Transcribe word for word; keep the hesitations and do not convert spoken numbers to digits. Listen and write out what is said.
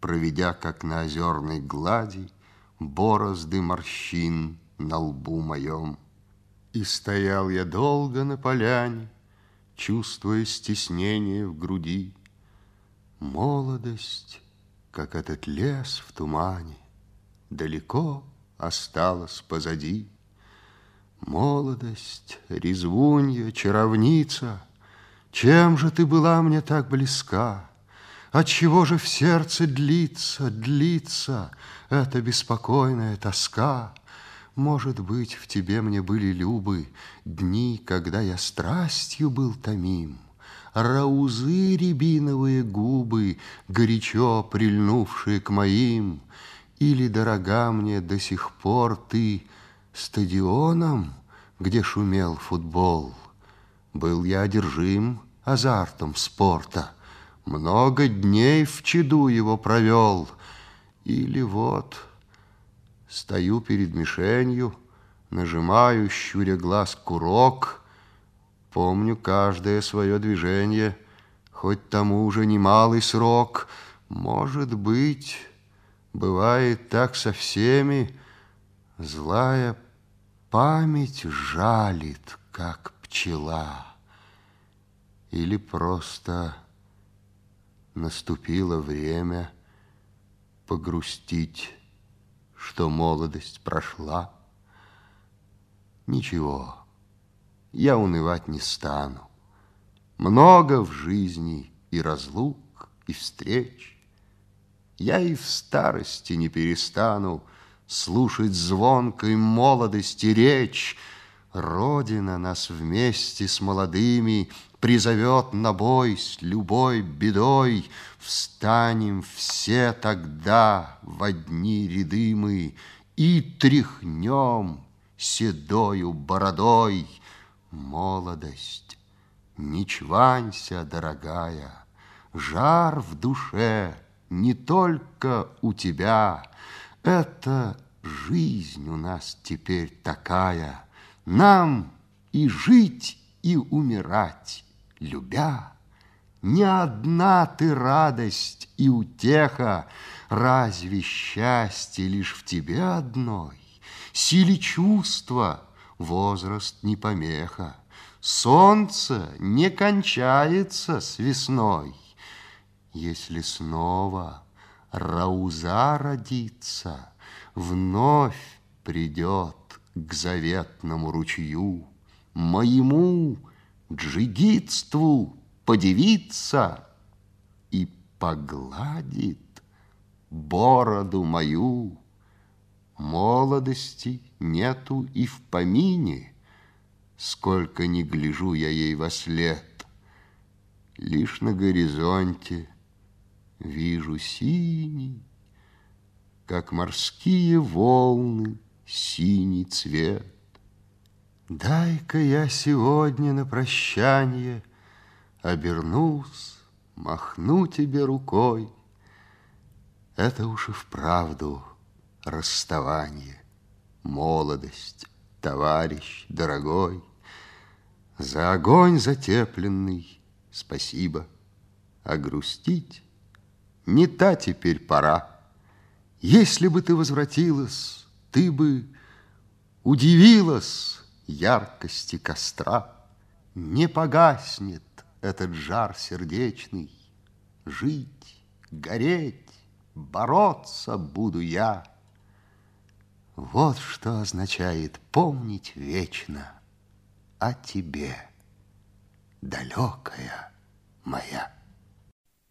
проведя, как на озерной глади, борозды морщин на лбу моем. И стоял я долго на поляне, чувствуя стеснение в груди. Молодость, как этот лес в тумане, далеко осталась позади. Молодость, резвунья, чаровница, чем же ты была мне так близка? Отчего же в сердце длится, длится эта беспокойная тоска? Может быть, в тебе мне были любы дни, когда я страстью был томим, раузы рябиновые губы, горячо прильнувшие к моим, или дорога мне до сих пор ты стадионом, где шумел футбол? Был я одержим азартом спорта, много дней в чаду его провел. Или вот стою перед мишенью, нажимаю, щуря глаз, курок, помню каждое свое движение, хоть тому уже немалый срок. Может быть, бывает так со всеми, злая память жалит, как пчела. Или просто наступило время погрустить, что молодость прошла. Ничего, я унывать не стану. Много в жизни и разлук, и встреч. Я и в старости не перестану слушать звонкой молодости речь. Родина нас вместе с молодыми призовет на бой с любой бедой. Встанем все тогда в одни ряды мы и тряхнем седою бородой. Молодость, не чванься, дорогая, жар в душе не только у тебя. Это жизнь у нас теперь такая, нам и жить, и умирать, любя. Не одна ты радость и утеха, разве счастье лишь в тебе одной? Силе чувства возраст не помеха, солнце не кончается с весной. Если снова рауза родится, вновь придет к заветному ручью, моему джигитству подивиться и погладит бороду мою. Молодости нету и в помине, сколько ни гляжу я ей вослед. Лишь на горизонте вижу синий, как морские волны, синий цвет. Дай-ка я сегодня на прощанье обернусь, махну тебе рукой. Это уж и вправду расставание. Молодость, товарищ дорогой, за огонь затепленный спасибо. А грустить не та теперь пора. Если бы ты возвратилась, ты бы удивилась яркости костра. Не погаснет этот жар сердечный. Жить, гореть, бороться буду я. Вот что означает помнить вечно о тебе, далекая моя.